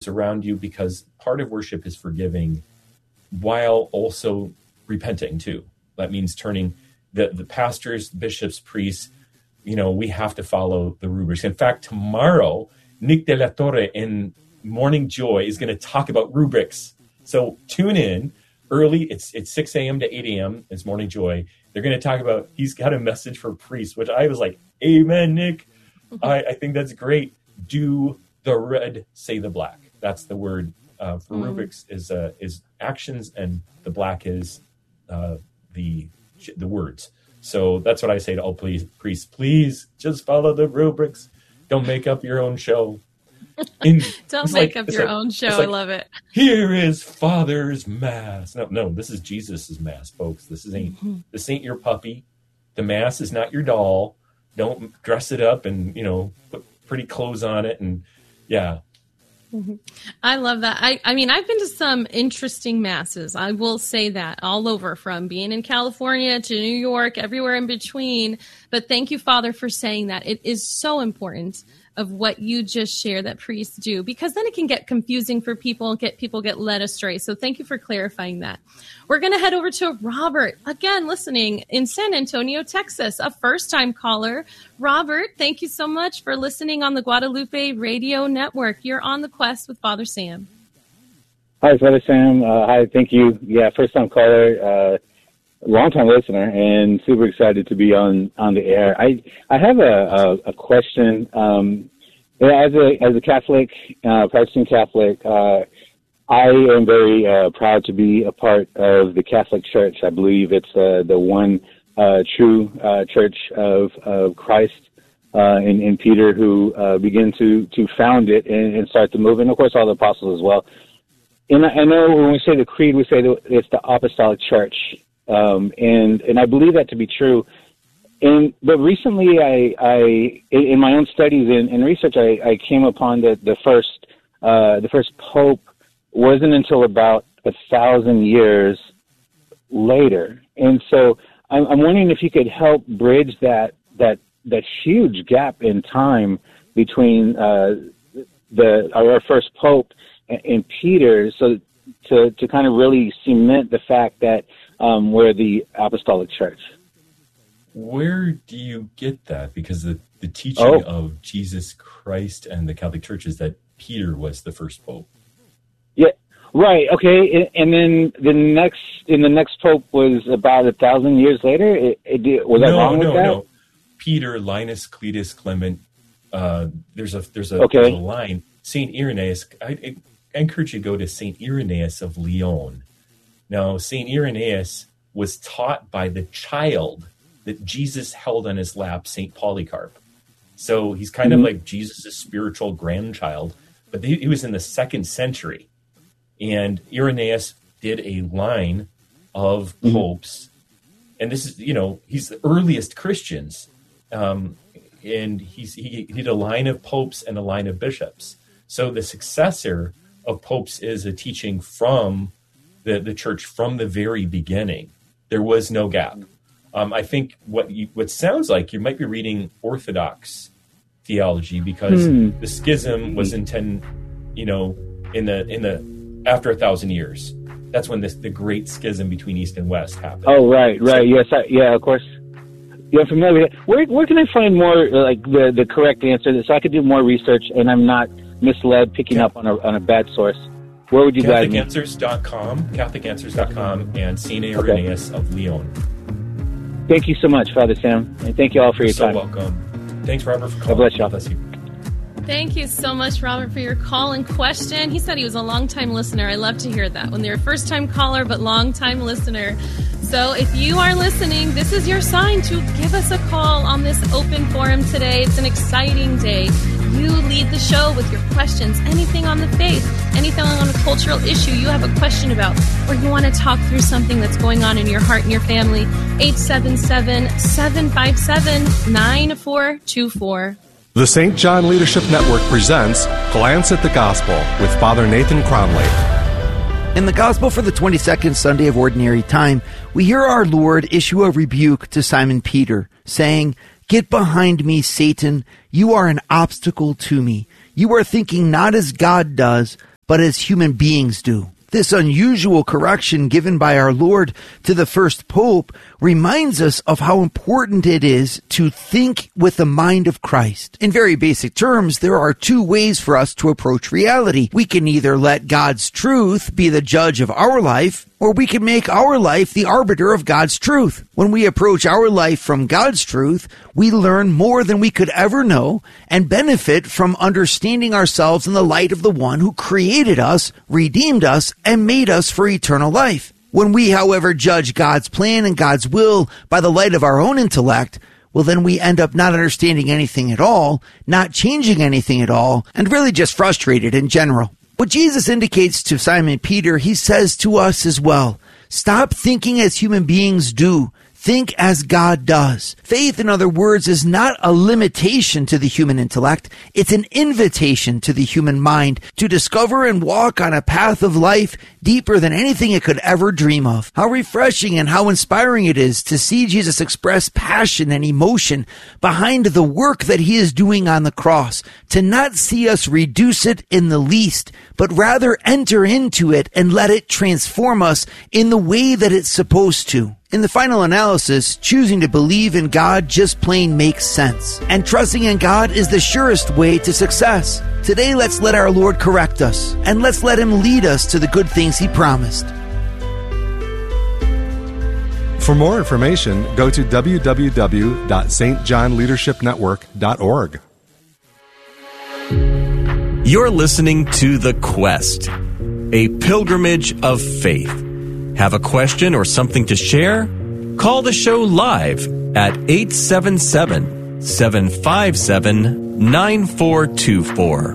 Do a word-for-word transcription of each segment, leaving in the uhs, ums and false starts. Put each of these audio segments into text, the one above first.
hosts around you, because part of worship is forgiving while also repenting too. That means turning the, the pastors, bishops, priests, you know, we have to follow the rubrics. In fact, tomorrow, Nick de la Torre in Morning Joy is going to talk about rubrics. So tune in early. It's it's six a.m. to eight a.m. It's Morning Joy. They're going to talk about, he's got a message for priests, which I was like, amen, Nick. I, I think that's great. Do the red, say the black. That's the word uh, for mm. rubrics is uh, is actions, and the black is uh, the the words. So that's what I say to all please, priests. Please just follow the rubrics. Don't make up your own show. In, Don't make like, up your like, own show. Like, I love it. Here is Father's Mass. No, no, this is Jesus's Mass, folks. This is ain't mm-hmm. this ain't your puppy. The Mass is not your doll. Don't dress it up and, you know, put pretty clothes on it. And yeah. Mm-hmm. I love that. I, I mean, I've been to some interesting masses. I will say that, all over, from being in California to New York, everywhere in between. But thank you, Father, for saying that. It is so important of what you just shared that priests do, because then it can get confusing for people and get people get led astray. So thank you for clarifying that. We're going to head over to Robert, again, listening in San Antonio, Texas, a first-time caller. Robert, thank you so much for listening on the Guadalupe Radio Network. You're on The Quest with Father Sam. Hi, Father Sam. Uh, hi, thank you. Yeah, first-time caller, uh, long-time listener, and super excited to be on, on the air. I I have a, a, a question. Um, as a as a Catholic, uh, practicing Catholic, uh, I am very uh, proud to be a part of the Catholic Church. I believe it's uh, the one uh, true uh, Church of, of Christ uh, and, and Peter, who uh, began to, to found it and, and start the movement. Of course, all the apostles as well. And I know when we say the creed, we say that it's the Apostolic Church. Um, and, and I believe that to be true. And, but recently I, I, in my own studies and, and research, I, I came upon that the first, uh, the first Pope wasn't until about a thousand years later. And so I'm, I'm wondering if you could help bridge that, that, that huge gap in time between, uh, the, our first Pope and, and Peter. So to, to kind of really cement the fact that, Um, we're the Apostolic Church. Where do you get that? Because the, the teaching oh. of Jesus Christ and the Catholic Church is that Peter was the first Pope. Yeah, right. Okay, and then the next, and the next Pope was about a thousand years later. It, it, was no, I wrong with no, that? No, no. Peter, Linus, Cletus, Clement. Uh, there's a there's a, okay. there's a line. Saint Irenaeus. I, I encourage you to go to Saint Irenaeus of Lyon. Now, Saint Irenaeus was taught by the child that Jesus held on his lap, Saint Polycarp. So he's kind mm-hmm. of like Jesus' spiritual grandchild, but he, he was in the second century. And Irenaeus did a line of mm-hmm. popes. And this is, you know, he's the earliest Christians. Um, and he's, he, he did a line of popes and a line of bishops. So the successor of popes is a teaching from The, the church from the very beginning. There was no gap. Um, I think what you, what sounds like you might be reading Orthodox theology, because hmm. the schism was in ten, you know, in the in the after a thousand years. That's when this the great schism between East and West happened. Oh, right, right, so, yes, I, yeah, of course. Yeah, I'm familiar. Where where can I find more like the, the correct answer, so I could do more research and I'm not misled, picking yeah. up on a on a bad source? Where would you guide me? Catholic Answers dot com, Catholic Answers dot com, and Saint Irenaeus okay. of Lyon. Thank you so much, Father Sam, and thank you all for You're your so time. So welcome. Thanks, Robert, for calling. God bless you. God bless you. Thank you so much, Robert, for your call and question. He said he was a long-time listener. I love to hear that. When they're a first-time caller, but long-time listener. So if you are listening, this is your sign to give us a call on this open forum today. It's an exciting day. You lead the show with your questions, anything on the faith, anything on a cultural issue you have a question about, or you want to talk through something that's going on in your heart and your family. eight seven seven, seven five seven, nine four two four. The Saint John Leadership Network presents Glance at the Gospel with Father Nathan Cromley. In the Gospel for the twenty-second Sunday of Ordinary Time, we hear our Lord issue a rebuke to Simon Peter, saying, "Get behind me, Satan. You are an obstacle to me. You are thinking not as God does, but as human beings do. This unusual correction given by our Lord to the first pope reminds us of how important it is to think with the mind of Christ. In very basic terms, there are two ways for us to approach reality. We can either let God's truth be the judge of our life, or we can make our life the arbiter of God's truth. When we approach our life from God's truth, we learn more than we could ever know and benefit from understanding ourselves in the light of the one who created us, redeemed us, and made us for eternal life. When we, however, judge God's plan and God's will by the light of our own intellect, well, then we end up not understanding anything at all, not changing anything at all, and really just frustrated in general. What Jesus indicates to Simon Peter, he says to us as well. Stop thinking as human beings do. Think as God does. Faith, in other words, is not a limitation to the human intellect. It's an invitation to the human mind to discover and walk on a path of life deeper than anything it could ever dream of. How refreshing and how inspiring it is to see Jesus express passion and emotion behind the work that he is doing on the cross, to not see us reduce it in the least, but rather enter into it and let it transform us in the way that it's supposed to. In the final analysis, choosing to believe in God just plain makes sense. And trusting in God is the surest way to success. Today, let's let our Lord correct us, and let's let him lead us to the good things he promised. For more information, go to w w w dot s t john leadership network dot org. You're listening to The Quest, a pilgrimage of faith. Have a question or something to share? Call the show live at eight seven seven, seven five seven, nine four two four.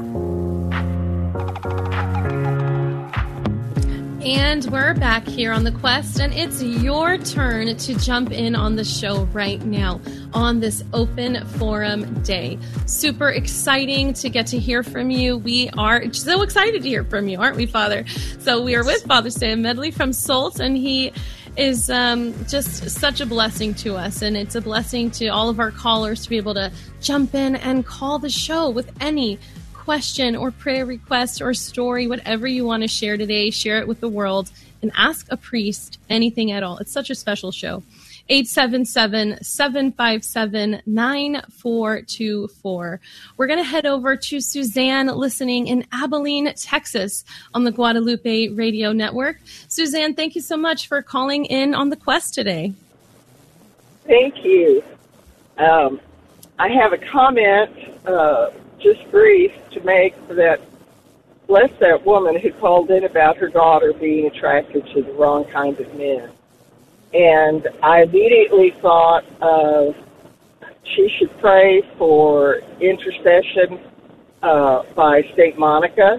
And we're back here on The Quest, and it's your turn to jump in on the show right now on this open forum day. Super exciting to get to hear from you. We are so excited to hear from you, aren't we, Father? So we are with Father Sam Medley from SOLT, and he is um, just such a blessing to us, and it's a blessing to all of our callers to be able to jump in and call the show with any question or prayer request or story, whatever you want to share today. Share it with the world and ask a priest anything at all. It's such a special show. eight seven seven, seven five seven, nine four two four. We're going to head over to Suzanne listening in Abilene, Texas on the Guadalupe Radio Network. Suzanne, thank you so much for calling in on The Quest today. Thank you. Um, I have a comment, uh, just brief, to make for that, bless that woman who called in about her daughter being attracted to the wrong kind of men. And I immediately thought of she should pray for intercession uh, by Saint Monica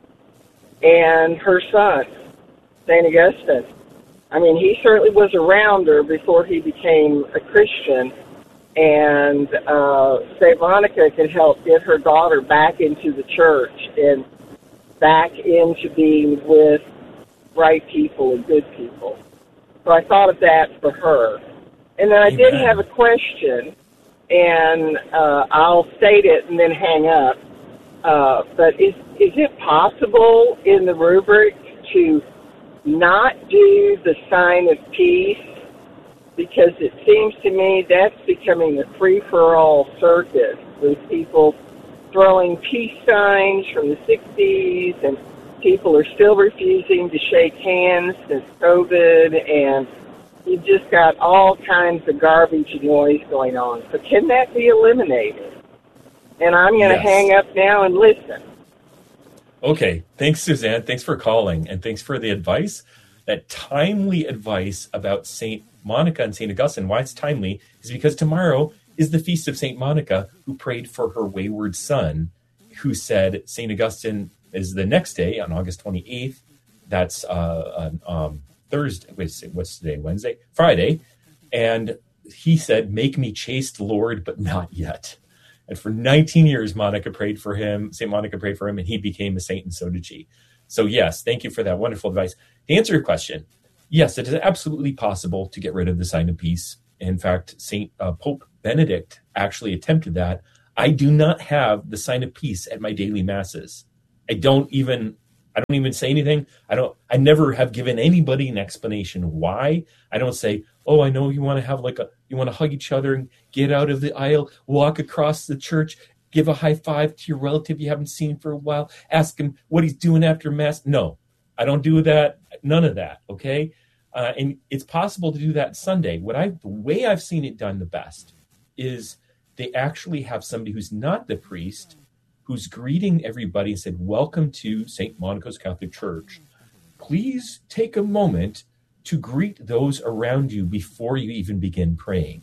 and her son, Saint Augustine. I mean, he certainly was around her before he became a Christian, and uh, Saint Monica could help get her daughter back into the church and back into being with right people and good people. So I thought of that for her. And then I Amen. did have a question, and uh, I'll state it and then hang up. Uh, but is is it possible in the rubric to not do the sign of peace? Because it seems to me that's becoming a free-for-all circus with people throwing peace signs from the sixties, and people are still refusing to shake hands since COVID, and you've just got all kinds of garbage noise going on. So can that be eliminated? And I'm going to yes. hang up now and listen. Okay. Thanks, Suzanne. Thanks for calling, and thanks for the advice, that timely advice about Saint Monica and Saint Augustine. Why it's timely is because tomorrow is the feast of Saint Monica, who prayed for her wayward son, who said Saint Augustine is the next day on August twenty-eighth. That's uh, on um, Thursday. Wait, what's today? Wednesday? Friday. And he said, "Make me chaste, Lord, but not yet." And for nineteen years, Monica prayed for him. Saint Monica prayed for him, and he became a saint, and so did she. So yes, thank you for that wonderful advice. To answer your question, yes, it is absolutely possible to get rid of the sign of peace. In fact, Saint uh, Pope Benedict actually attempted that. I do not have the sign of peace at my daily masses. I don't even I don't even say anything. I don't. I never have given anybody an explanation why. I don't say, "Oh, I know you want to have like a, you want to hug each other and get out of the aisle, walk across the church, give a high five to your relative you haven't seen for a while, ask him what he's doing after mass." No, I don't do that. None of that. Okay, uh, and it's possible to do that Sunday. What I, the way I've seen it done the best is they actually have somebody who's not the priest, who's greeting everybody and said, "Welcome to Saint Monica's Catholic Church. Please take a moment to greet those around you before you even begin praying."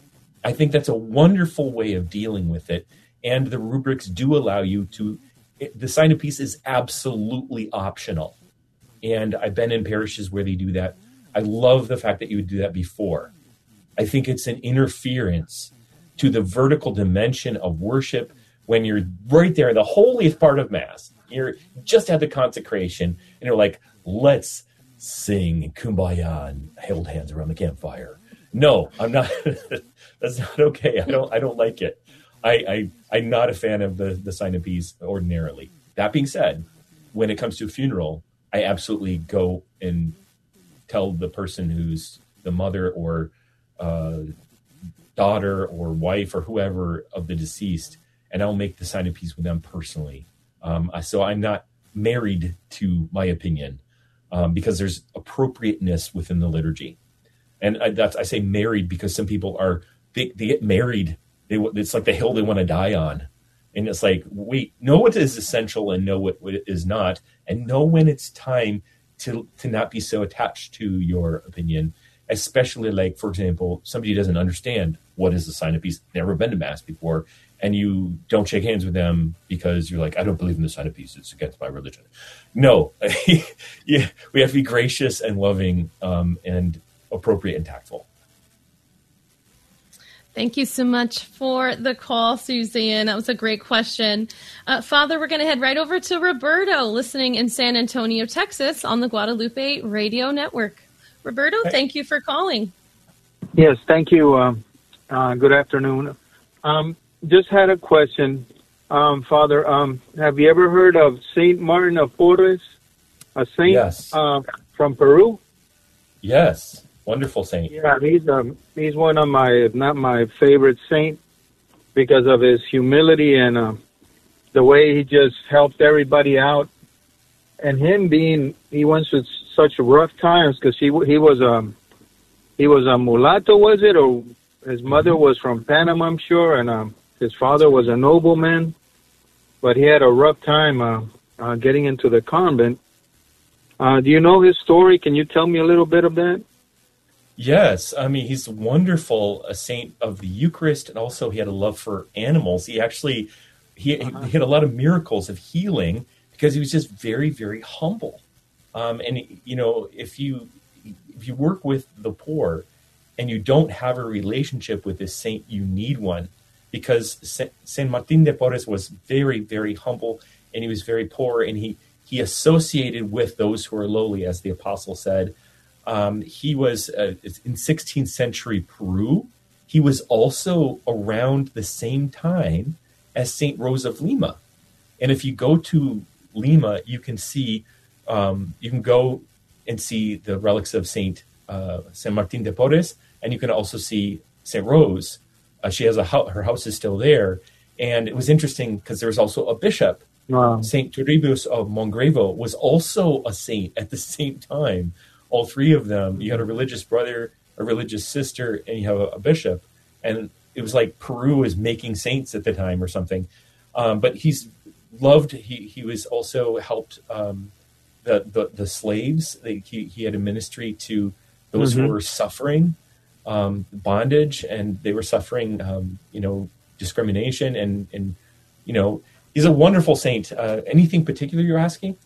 I think that's a wonderful way of dealing with it. And the rubrics do allow you to, the sign of peace is absolutely optional. And I've been in parishes where they do that. I love the fact that you would do that before. I think it's an interference to the vertical dimension of worship when you're right there, the holiest part of Mass. You're just at the consecration, and you're like, let's sing Kumbaya and hold hands around the campfire. No, I'm not. That's not okay. I don't. I don't like it. I, I I'm not a fan of the the sign of peace ordinarily. That being said, when it comes to a funeral, I absolutely go and tell the person who's the mother or uh, daughter or wife or whoever of the deceased, and I'll make the sign of peace with them personally. Um, so I'm not married to my opinion um, because there's appropriateness within the liturgy. And I, that's, I say married because some people are, they, they get married. They, it's like the hill they want to die on. And it's like, wait, know what is essential and know what, what is not, and know when it's time to, to not be so attached to your opinion, especially like, for example, somebody doesn't understand what is the sign of peace, never been to Mass before, and you don't shake hands with them because you're like, I don't believe in the sign of peace, it's against my religion. No, yeah, we have to be gracious and loving um, and appropriate and tactful. Thank you so much for the call, Suzanne. That was a great question. Uh, Father, we're going to head right over to Roberto, listening in San Antonio, Texas, on the Guadalupe Radio Network. Roberto, thank you for calling. Yes, thank you. Um, uh, good afternoon. Um, just had a question, um, Father. Um, have you ever heard of Saint Martin of Porres, a saint yes. uh, from Peru? Yes, wonderful saint. Yeah, he's um, he's one of my, if not my favorite saint, because of his humility and uh, the way he just helped everybody out. And him being, he went through such rough times because he he was um he was a mulatto, was it, or his mother mm-hmm. was from Panama, I'm sure, and um his father was a nobleman, but he had a rough time uh, uh getting into the convent. Uh, do you know his story? Can you tell me a little bit of that? Yes, I mean, he's wonderful, a saint of the Eucharist, and also he had a love for animals. He actually he, uh-huh. he had a lot of miracles of healing because he was just very, very humble. Um, and, you know, if you if you work with the poor and you don't have a relationship with this saint, you need one, because Saint Martin de Porres was very, very humble, and he was very poor, and he, he associated with those who are lowly, as the apostle said. Um, he was uh, in sixteenth century Peru. He was also around the same time as Saint Rose of Lima. And if you go to Lima, you can see Um, you can go and see the relics of Saint uh, Saint Martin de Porres, and you can also see Saint Rose. Uh, she has a ho- her house is still there, and it was interesting because there was also a bishop. Wow. Saint Toribus of Mongrevio was also a saint at the same time. All three of them. You had a religious brother, a religious sister, and you have a, a bishop. And it was like Peru was making saints at the time or something. Um, but he's loved. He he was also helped. Um, The, the, the slaves, they, he, he had a ministry to those mm-hmm. who were suffering um, bondage, and they were suffering, um, you know, discrimination. And, and, you know, he's a wonderful saint. Uh, anything particular you're asking?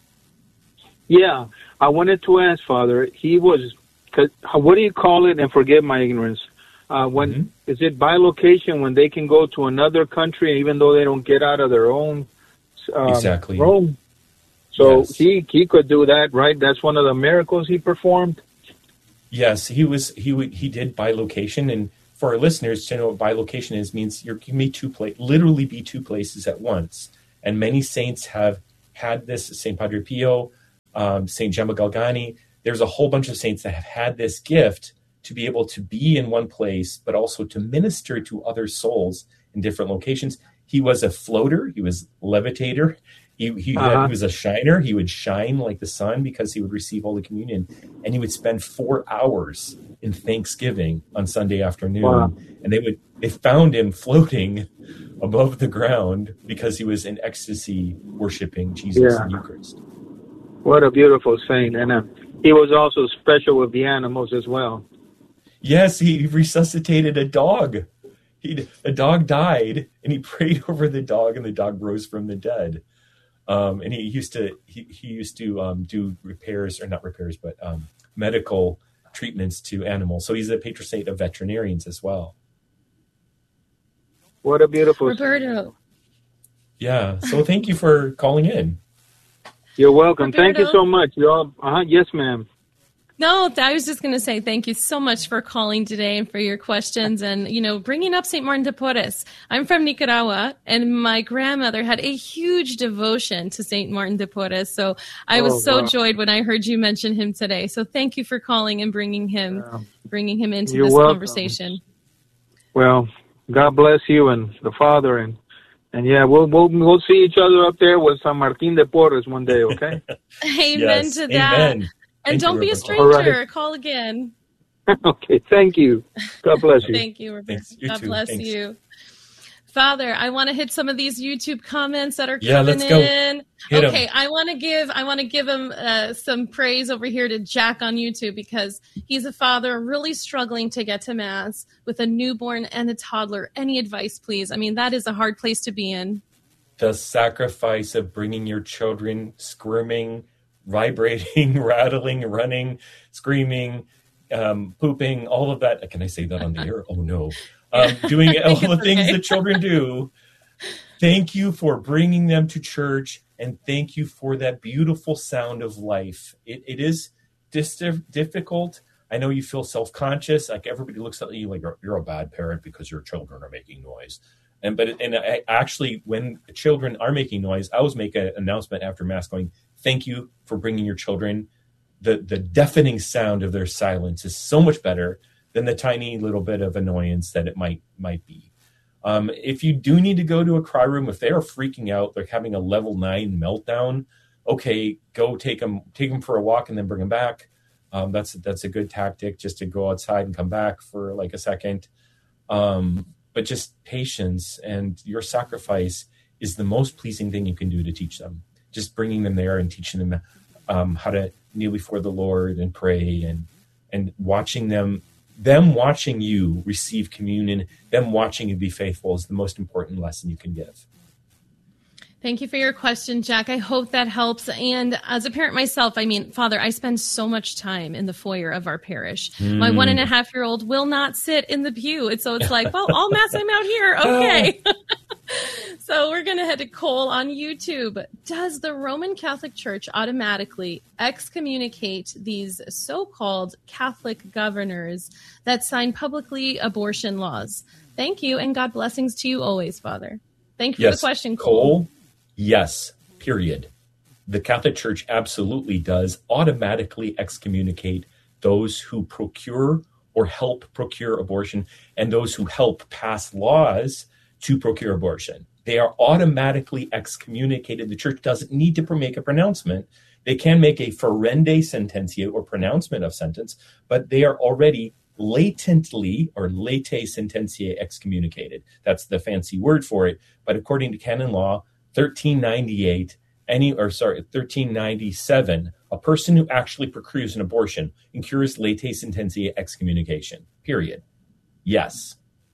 Yeah, I wanted to ask, Father, he was, what do you call it? And forgive my ignorance. Uh, when mm-hmm. Is it bilocation, when they can go to another country, even though they don't get out of their own um, exactly. Rome? So yes. he he could do that, right? That's one of the miracles he performed. Yes, he was. He he did bilocation, and for our listeners to know what bilocation is, means you can be two pla- literally be two places at once. And many saints have had this. Saint Padre Pio, um, Saint Gemma Galgani. There's a whole bunch of saints that have had this gift to be able to be in one place, but also to minister to other souls in different locations. He was a floater. He was levitator. He, he, uh-huh. had, he was a shiner. He would shine like the sun because he would receive Holy Communion. And he would spend four hours in Thanksgiving on Sunday afternoon. Wow. And they would they found him floating above the ground because he was in ecstasy worshiping Jesus Yeah. in Eucharist. What a beautiful saint. And uh, he was also special with the animals as well. Yes, he resuscitated a dog. He a dog died, and he prayed over the dog, and the dog rose from the dead. Um, and he used to he, he used to um, do repairs, or not repairs, but um, medical treatments to animals. So he's a patron saint of veterinarians as well. What a beautiful Roberto. Yeah. So thank you for calling in. You're welcome. Roberto? Thank you so much. You all, uh-huh. Yes, ma'am. No, I was just going to say thank you so much for calling today and for your questions and, you know, bringing up Saint Martin de Porres. I'm from Nicaragua, and my grandmother had a huge devotion to Saint Martin de Porres. So I was Oh, so wow. joyed when I heard you mention him today. So thank you for calling and bringing him, Yeah. bringing him into You're this welcome. conversation. Well, God bless you and the Father, and and yeah, we'll we'll we'll see each other up there with San Martin de Porres one day, okay? Amen Yes. to that. Amen. And Thank you, don't be a Roberto. stranger. All right. Call again. Okay, thank you. God bless you. Thank you, Roberto. Thanks. You God too. bless Thanks. you. Father, I want to hit some of these YouTube comments that are Yeah, coming let's go. in. Hit 'em. Okay, I want to give I want to give him uh, some praise over here to Jack on YouTube, because he's a father really struggling to get to Mass with a newborn and a toddler. Any advice, please? I mean, that is a hard place to be in. The sacrifice of bringing your children squirming, vibrating, rattling, running, screaming, um, pooping, all of that. Can I say that on the air? Oh, no. Um, doing all the it's things okay. that children do. Thank you for bringing them to church, and thank you for that beautiful sound of life. It, it is dis- difficult. I know you feel self-conscious. Like everybody looks at you like you're, you're a bad parent because your children are making noise. And but and I, actually, when children are making noise, I always make an announcement after Mass going, thank you for bringing your children. The the deafening sound of their silence is so much better than the tiny little bit of annoyance that it might might be. Um, if you do need to go to a cry room, if they are freaking out, they're having a level nine meltdown, okay, go take them take them for a walk and then bring them back. Um, that's that's a good tactic, just to go outside and come back for like a second. Um, but just patience and your sacrifice is the most pleasing thing you can do to teach them. Just bringing them there and teaching them um, how to kneel before the Lord and pray, and and watching them. Them watching you receive communion, them watching you be faithful is the most important lesson you can give. Thank you for your question, Jack. I hope that helps. And as a parent myself, I mean, Father, I spend so much time in the foyer of our parish. Mm. My one and a half year old will not sit in the pew. And so it's like, well, all Mass, I'm out here. Okay. So we're going to head to Cole on YouTube. Does the Roman Catholic Church automatically excommunicate these so-called Catholic governors that sign publicly abortion laws? Thank you, and God blessings to you always, Father. Thank you yes. for the question, Cole. Cole, yes, period. The Catholic Church absolutely does automatically excommunicate those who procure or help procure abortion, and those who help pass laws to procure abortion. They are automatically excommunicated. The church doesn't need to make a pronouncement. They can make a ferende sententia, or pronouncement of sentence, but they are already latently or late sententia excommunicated. That's the fancy word for it. But according to canon law thirteen ninety-eight, any or sorry, thirteen ninety-seven, a person who actually procures an abortion incurs late sententia excommunication. Period. Yes.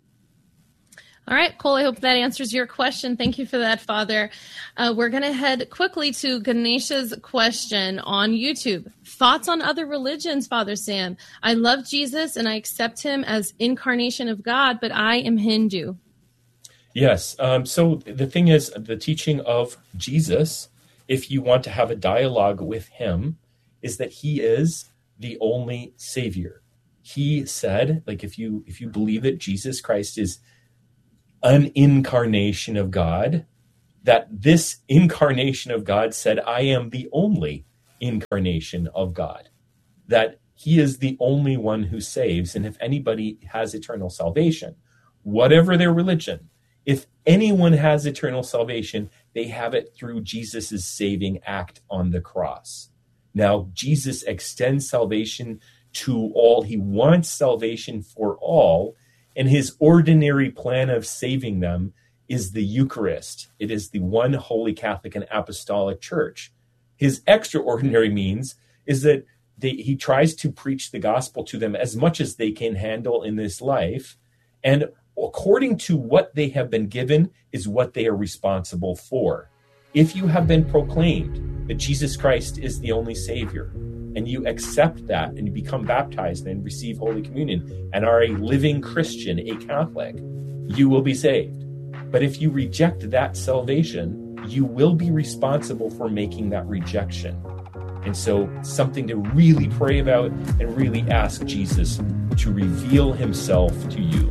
All right, Cole, I hope that answers your question. Thank you for that, Father. Uh, we're going to head quickly to Ganesha's question on YouTube. Thoughts on other religions, Father Sam? I love Jesus and I accept him as incarnation of God, but I am Hindu. Yes. Um, so the thing is, the teaching of Jesus, if you want to have a dialogue with him, is that he is the only Savior. He said, like, if you if you believe that Jesus Christ is an incarnation of God, that this incarnation of God said, I am the only incarnation of God, that he is the only one who saves. And if anybody has eternal salvation, whatever their religion, if anyone has eternal salvation, they have it through Jesus' saving act on the cross. Now, Jesus extends salvation to all. He wants salvation for all, and his ordinary plan of saving them is the Eucharist. It is the one holy Catholic and Apostolic Church. His extraordinary means is that they, he tries to preach the gospel to them as much as they can handle in this life, and according to what they have been given is what they are responsible for. If you have been proclaimed that Jesus Christ is the only Savior, and you accept that and you become baptized and receive Holy Communion and are a living Christian, a Catholic, you will be saved. But if you reject that salvation, you will be responsible for making that rejection. And so something to really pray about and really ask Jesus to reveal himself to you.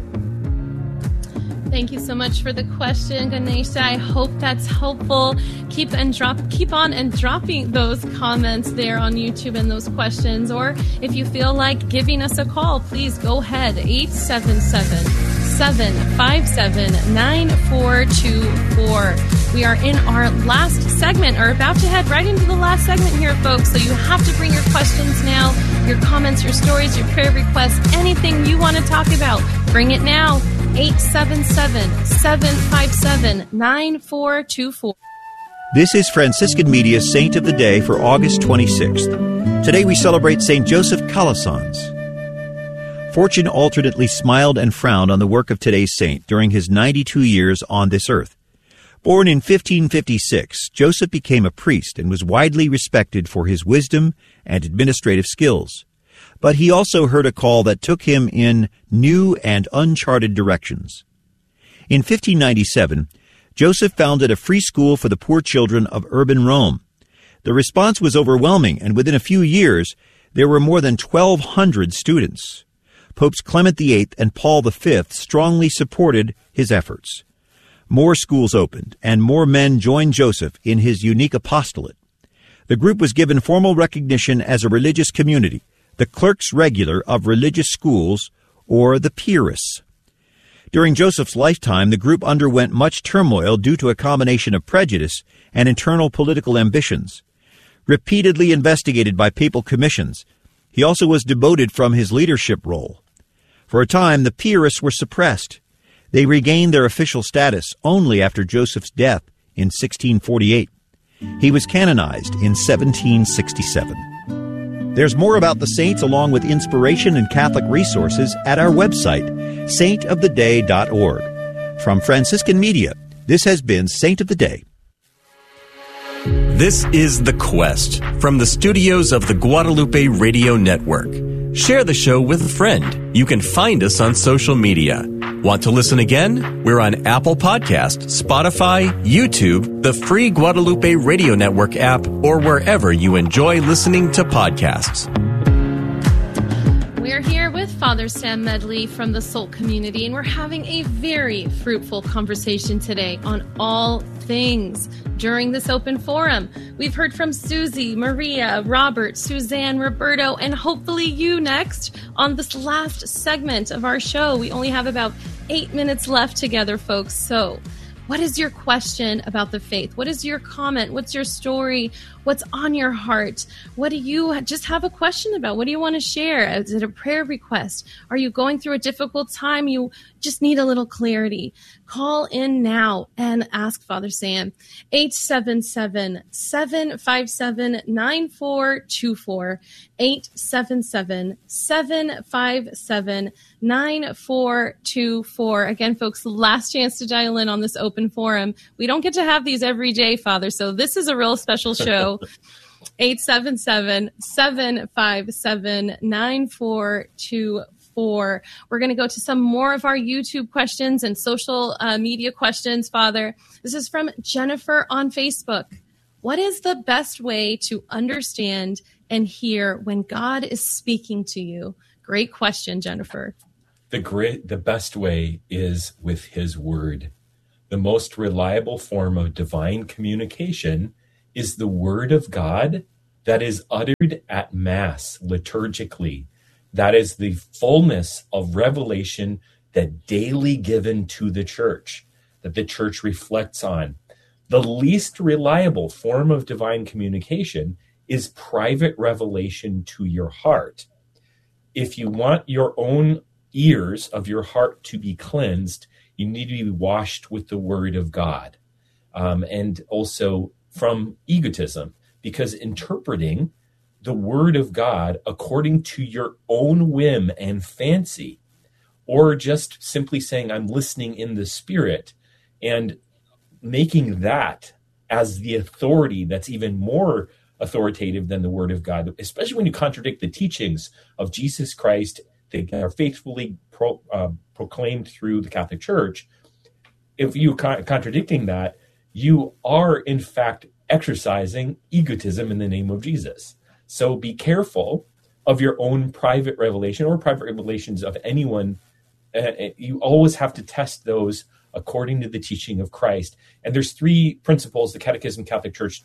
Thank you so much for the question, Ganesha. I hope that's helpful. Keep and drop, keep on and dropping those comments there on YouTube and those questions. Or if you feel like giving us a call, please go ahead. eight seven seven, seven five seven, nine four two four. We are in our last segment, or about to head right into the last segment here, folks. So you have to bring your questions now, your comments, your stories, your prayer requests, anything you want to talk about. Bring it now. eight seven seven, seven five seven, nine four two four. This is Franciscan Media's Saint of the Day for August twenty-sixth. Today we celebrate Saint Joseph Calasanz. Fortune alternately smiled and frowned on the work of today's saint during his ninety-two years on this earth. Born in fifteen fifty-six, Joseph became a priest and was widely respected for his wisdom and administrative skills. But he also heard a call that took him in new and uncharted directions. In fifteen ninety-seven, Joseph founded a free school for the poor children of urban Rome. The response was overwhelming, and within a few years, there were more than twelve hundred students. Popes Clement the Eighth and Paul the Fifth strongly supported his efforts. More schools opened, and more men joined Joseph in his unique apostolate. The group was given formal recognition as a religious community, the Clerks Regular of Religious Schools, or the Piarists. During Joseph's lifetime, the group underwent much turmoil due to a combination of prejudice and internal political ambitions. Repeatedly investigated by papal commissions, he also was demoted from his leadership role. For a time, the Piarists were suppressed. They regained their official status only after Joseph's death in sixteen forty-eight. He was canonized in seventeen sixty-seven. There's more about the saints along with inspiration and Catholic resources at our website, saint of the day dot org. From Franciscan Media, this has been Saint of the Day. This is The Quest from the studios of the Guadalupe Radio Network. Share the show with a friend. You can find us on social media. Want to listen again? We're on Apple Podcast, Spotify, YouTube, the free Guadalupe Radio Network app, or wherever you enjoy listening to podcasts. We're here with Father Sam Medley from the Soul community, and we're having a very fruitful conversation today on all things during this open forum. We've heard from Susie, Maria, Robert, Suzanne, Roberto, and hopefully you next on this last segment of our show. We only have about eight minutes left together, folks. So what is your question about the faith? What is your comment? What's your story? What's on your heart? What do you just have a question about? What do you want to share? Is it a prayer request? Are you going through a difficult time? You just need a little clarity. Call in now and ask Father Sam. eight seven seven, seven five seven, nine four two four. eight seven seven, seven five seven, nine four two four. Again, folks, last chance to dial in on this open forum. We don't get to have these every day, Father, so this is a real special show. eight seven seven, seven five seven, nine four two four. We're going to go to some more of our YouTube questions and social uh, media questions, Father. This is from Jennifer on Facebook. What is the best way to understand and hear when God is speaking to you? Great question, Jennifer. The great, the best way is with his word. The most reliable form of divine communication is the word of God that is uttered at Mass liturgically. That is the fullness of revelation that daily given to the church, that the church reflects on. The least reliable form of divine communication is private revelation to your heart. If you want your own ears of your heart to be cleansed, you need to be washed with the word of God. Um, and also from egotism, because interpreting the word of God according to your own whim and fancy, or just simply saying, I'm listening in the Spirit, and making that as the authority that's even more authoritative than the word of God, especially when you contradict the teachings of Jesus Christ that are faithfully pro, uh, proclaimed through the Catholic Church. If you are contradicting that, you are in fact exercising egotism in the name of Jesus. So be careful of your own private revelation or private revelations of anyone. Uh, you always have to test those according to the teaching of Christ. And there's three principles the Catechism Catholic Church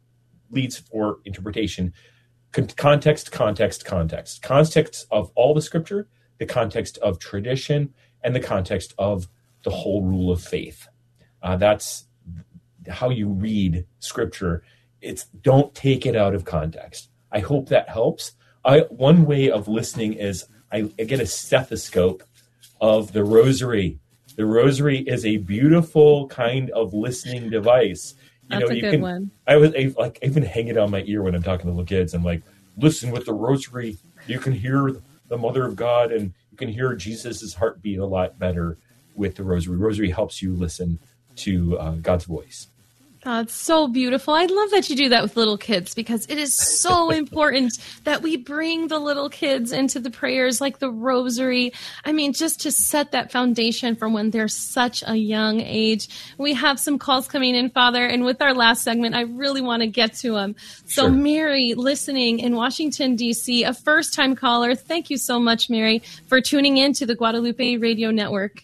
leads for interpretation: Con- context, context, context. Context of all the scripture, the context of tradition, and the context of the whole rule of faith. Uh, that's how you read scripture. It's don't take it out of context. I hope that helps. I, one way of listening is I, I get a stethoscope of the rosary. The rosary is a beautiful kind of listening device. You That's know, a you good can, one. I was I, like, I even hang it on my ear when I'm talking to little kids. I'm like, listen with the rosary. You can hear the Mother of God, and you can hear Jesus's heartbeat a lot better with the rosary. Rosary helps you listen to uh, God's voice. Oh, it's so beautiful. I love that you do that with little kids, because it is so important that we bring the little kids into the prayers like the rosary. I mean, just to set that foundation from when they're such a young age. We have some calls coming in, Father, and with our last segment, I really want to get to them. So sure. Mary, listening in Washington, D C, a first-time caller. Thank you so much, Mary, for tuning in to the Guadalupe Radio Network.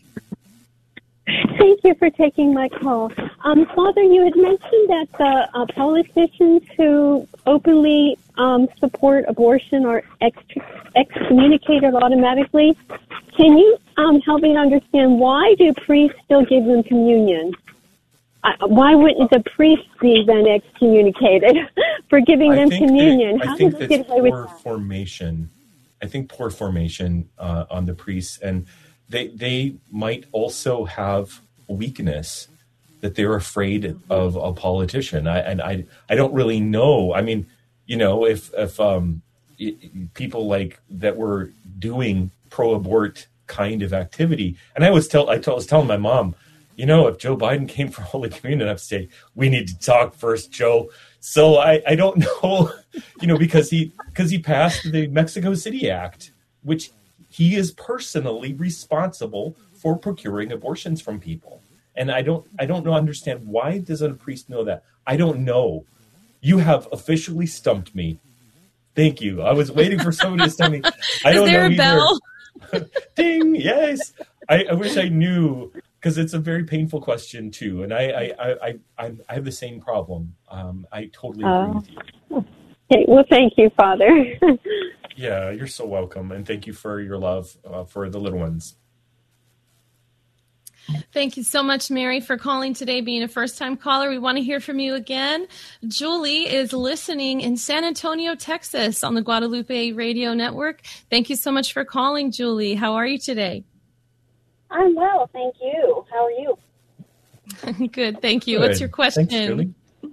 Thank you for taking my call. Um, Father, you had mentioned that the uh, politicians who openly um, support abortion are ex- excommunicated automatically. Can you um, help me understand, why do priests still give them communion? Uh, why wouldn't the priests be then excommunicated for giving I them communion? That, I How think do they that's get away poor with that? formation. I think poor formation uh, on the priests, and they they might also have a weakness that they're afraid of a politician. I, and I I don't really know. I mean, you know, if if um, people like that were doing pro-abort kind of activity, and I was tell I was telling my mom, you know, if Joe Biden came for Holy Communion, I'd say, we need to talk first, Joe. So I, I don't know, you know, because he because he passed the Mexico City Act, which he is personally responsible for procuring abortions from people. And I don't I don't know understand, why doesn't a priest know that? I don't know. You have officially stumped me. Thank you. I was waiting for somebody to stump me. I Is don't there know a bell? Ding, yes. I, I wish I knew, because it's a very painful question too, and I I I I, I have the same problem. Um, I totally agree Oh. with you. Okay, well, thank you, Father. Yeah, you're so welcome, and thank you for your love uh, for the little ones. Thank you so much, Mary, for calling today, being a first-time caller. We want to hear from you again. Julie is listening in San Antonio, Texas, on the Guadalupe Radio Network. Thank you so much for calling, Julie. How are you today? I'm well, thank you. How are you? Good, thank you. Good. What's your question? Thanks, Julie.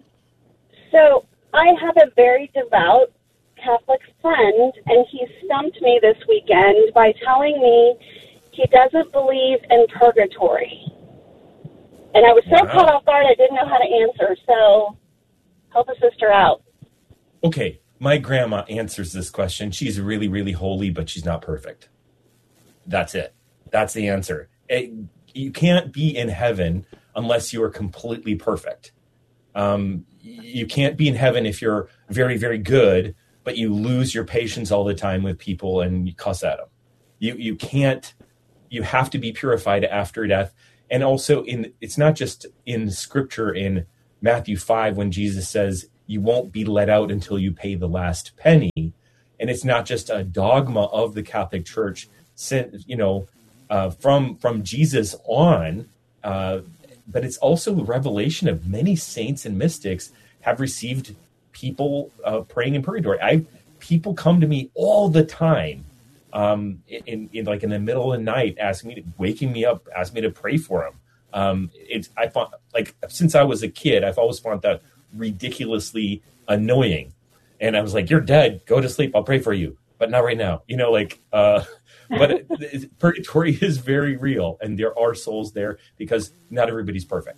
So I have a very devout Catholic friend, and he stumped me this weekend by telling me he doesn't believe in purgatory. And I was so Wow. caught off guard I didn't know how to answer, so help a sister out. Okay, my grandma answers this question. She's really, really holy, but she's not perfect. That's it. That's the answer. It, you can't be in heaven unless you are completely perfect. Um, you can't be in heaven if you're very, very good, but you lose your patience all the time with people and you cuss at them. You you can't. You have to be purified after death. And also, in it's not just in Scripture in Matthew five when Jesus says, you won't be let out until you pay the last penny. And it's not just a dogma of the Catholic Church, you know, uh, from from Jesus on, uh, but it's also a revelation of many saints and mystics have received people uh, praying in purgatory. I people come to me all the time, um, in, in like in the middle of the night, asking me, to, waking me up, asking me to pray for them. Um, it's I found like since I was a kid, I've always found that ridiculously annoying. And I was like, "You're dead. Go to sleep. I'll pray for you, but not right now." You know, like, uh, but it, it, purgatory is very real, and there are souls there because not everybody's perfect.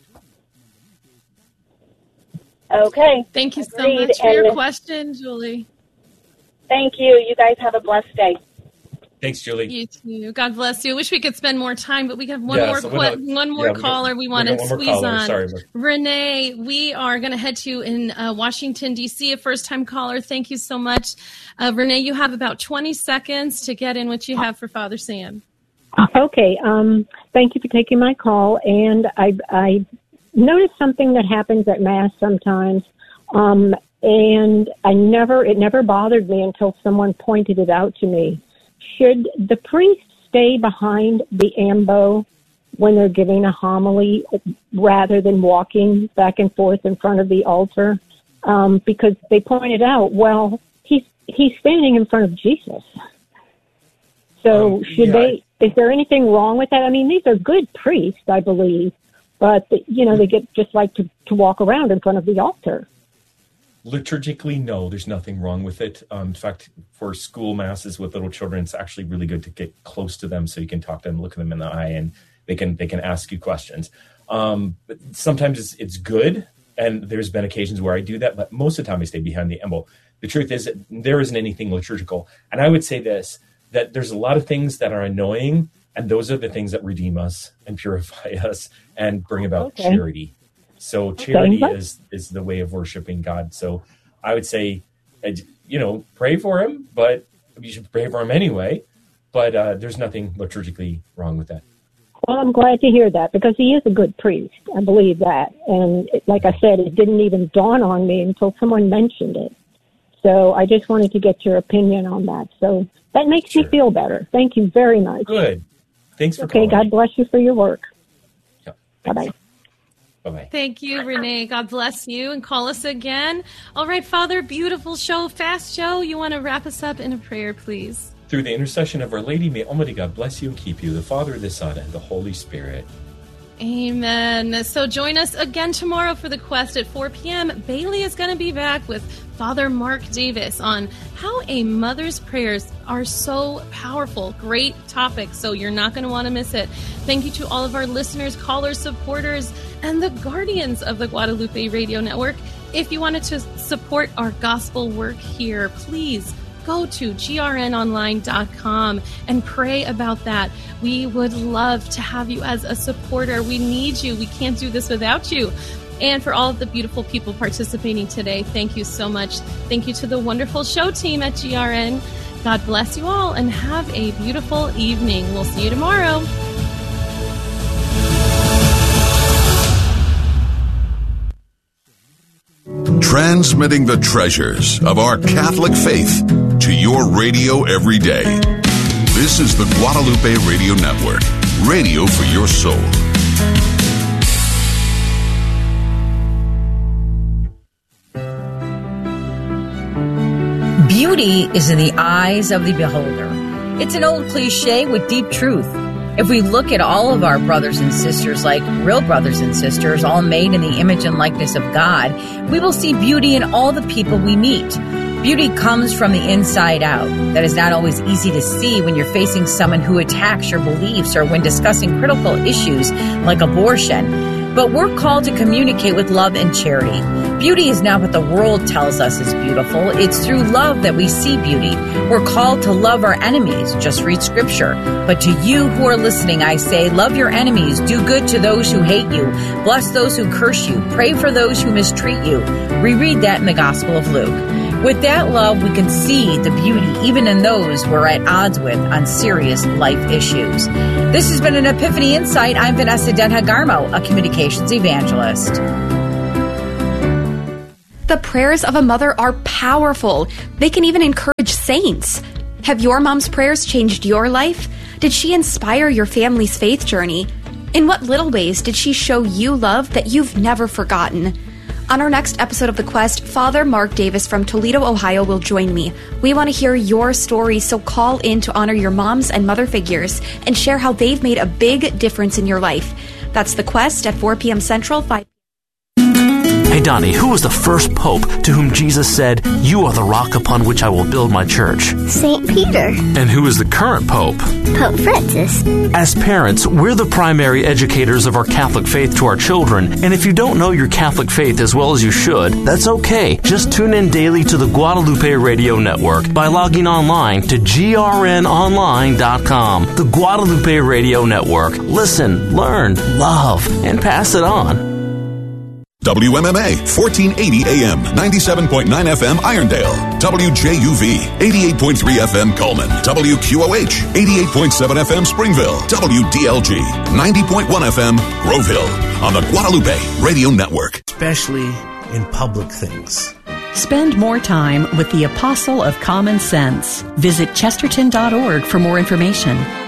Okay. Thank you so Agreed. much for and your question, Julie. Thank you. You guys have a blessed day. Thanks, Julie. You too. God bless you. Wish we could spend more time, but we have one Yeah, more so que- we're not- one more yeah, we got- caller we we want got to one more squeeze caller. on. Sorry, but- Renee, we are going to head to you in uh, Washington, D C, a first-time caller. Thank you so much. Uh, Renee, you have about twenty seconds to get in what you have for Father Sam. Okay. Um, thank you for taking my call. And I, I noticed something that happens at Mass sometimes. Um, and I never, it never bothered me until someone pointed it out to me. Should the priest stay behind the ambo when they're giving a homily rather than walking back and forth in front of the altar? Um, because they pointed out, well, he's he's standing in front of Jesus. So Um, should yeah, they? Is there anything wrong with that? I mean, these are good priests, I believe, but you know they get just like to to walk around in front of the altar. Liturgically, no, there's nothing wrong with it. Um, in fact, for school masses with little children, it's actually really good to get close to them so you can talk to them, look them in the eye, and they can they can ask you questions. Um, but sometimes it's, it's good, and there's been occasions where I do that, but most of the time I stay behind the embo. The truth is that there isn't anything liturgical. And I would say this, that there's a lot of things that are annoying, and those are the things that redeem us and purify us and bring about Okay. charity. So charity Okay. is, is the way of worshiping God. So I would say, uh, you know, pray for him, but you should pray for him anyway. But uh, there's nothing liturgically wrong with that. Well, I'm glad to hear that because he is a good priest. I believe that. And it, like I said, it didn't even dawn on me until someone mentioned it. So I just wanted to get your opinion on that. So that makes Sure. me feel better. Thank you very much. Good. Thanks for Okay, calling. God bless you for your work. Yeah, Bye-bye. Bye-bye. Thank you, Renee. God bless you, and call us again. All right, Father, beautiful show, fast show. You want to wrap us up in a prayer, please? Through the intercession of Our Lady, may Almighty God bless you and keep you, the Father, the Son, and the Holy Spirit. Amen. So join us again tomorrow for the Quest at four p.m. Bailey is going to be back with Father Mark Davis on how a mother's prayers are so powerful. Great topic, so you're not going to want to miss it. Thank you to all of our listeners, callers, supporters, and the guardians of the Guadalupe Radio Network. If you wanted to support our gospel work here, please go to G R N online dot com and pray about that. We would love to have you as a supporter. We need you. We can't do this without you. And for all of the beautiful people participating today, thank you so much. Thank you to the wonderful show team at G R N. God bless you all and have a beautiful evening. We'll see you tomorrow. Transmitting the treasures of our Catholic faith to your radio every day. This is the Guadalupe Radio Network, radio for your soul. Beauty is in the eyes of the beholder. It's an old cliche with deep truth. If we look at all of our brothers and sisters like real brothers and sisters, all made in the image and likeness of God, we will see beauty in all the people we meet. Beauty comes from the inside out. That is not always easy to see when you're facing someone who attacks your beliefs or when discussing critical issues like abortion. But we're called to communicate with love and charity. Beauty is not what the world tells us is beautiful. It's through love that we see beauty. We're called to love our enemies. Just read scripture. But to you who are listening, I say, love your enemies. Do good to those who hate you. Bless those who curse you. Pray for those who mistreat you. Reread that in the Gospel of Luke. With that love, we can see the beauty even in those we're at odds with on serious life issues. This has been an Epiphany Insight. I'm Vanessa Denha-Garmo, a communications evangelist. The prayers of a mother are powerful. They can even encourage saints. Have your mom's prayers changed your life? Did she inspire your family's faith journey? In what little ways did she show you love that you've never forgotten? On our next episode of The Quest, Father Mark Davis from Toledo, Ohio will join me. We want to hear your story, so call in to honor your moms and mother figures and share how they've made a big difference in your life. That's The Quest at four p.m. Central, five Hey, Donnie, who was the first pope to whom Jesus said, "You are the rock upon which I will build my church"? Saint Peter. And who is the current pope? Pope Francis. As parents, we're the primary educators of our Catholic faith to our children. And if you don't know your Catholic faith as well as you should, that's okay. Just tune in daily to the Guadalupe Radio Network by logging online to G R N online dot com. The Guadalupe Radio Network. Listen, learn, love, and pass it on. W M M A, fourteen eighty A M, ninety-seven point nine F M Irondale. W J U V, eighty-eight point three F M Coleman. W Q O H, eighty-eight point seven F M Springville. W D L G, ninety point one F M Groveville. On the Guadalupe Radio Network. Especially in public things. Spend more time with the Apostle of Common Sense. Visit Chesterton dot org for more information.